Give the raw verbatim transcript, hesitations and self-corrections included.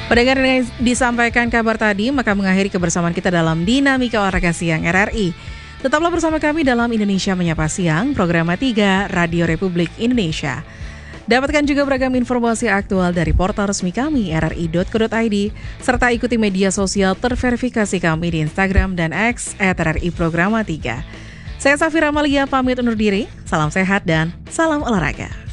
Pendengar yang disampaikan kabar tadi, maka mengakhiri kebersamaan kita dalam Dinamika Olahraga Siang R R I. Tetaplah bersama kami dalam Indonesia Menyapa Siang, program tiga Radio Republik Indonesia. Dapatkan juga beragam informasi aktual dari portal resmi kami r r i dot co dot i d, serta ikuti media sosial terverifikasi kami di Instagram dan X at r r i programa tiga. Saya Safira Amalia pamit undur diri, salam sehat dan salam olahraga.